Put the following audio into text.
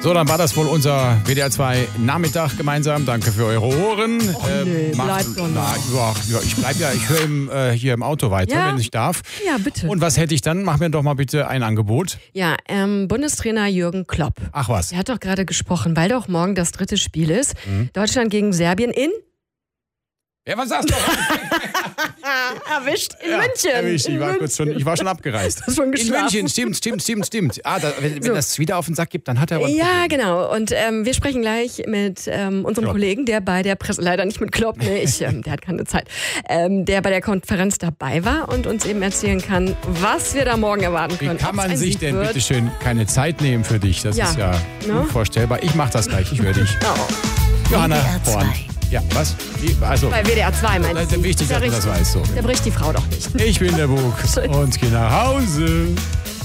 So, dann war das wohl unser WDR 2 Nachmittag gemeinsam. Danke für eure Ohren. Bleibt doch noch. Ich höre hier im Auto weiter, Ja? wenn ich darf. Ja, bitte. Und was hätte ich dann? Mach mir doch mal bitte ein Angebot. Ja, Bundestrainer Jürgen Klopp. Ach was. Er hat doch gerade gesprochen, weil doch morgen das 3. Spiel ist. Deutschland gegen Serbien in... Ja, was sagst du? Erwischt in Ja, München. erwischt. In Ich war schon abgereist. Hast schon In geschlafen. München, stimmt. Wenn das wieder auf den Sack gibt, dann hat er aber ein Ja, Problem. genau. Und wir sprechen gleich mit unserem Klopp. Kollegen, der bei der leider nicht mit Klopp, der hat keine Zeit, der bei der Konferenz dabei war und uns eben erzählen kann, was wir da morgen erwarten Wie können. kann Ob's man ein sich Sieg denn wird. bitte schön keine Zeit nehmen für dich? Das Ja. ist ja Ne? unvorstellbar. Ich mach das gleich, ich höre dich. Oh. Johanna WDR 2. Born. Ja, was? Also, Bei WDR 2 meinst das du? ist wichtig, Ja, dass du das richtig. weißt. So. Da bricht die Frau doch nicht. Ich bin der Bug und geh nach Hause.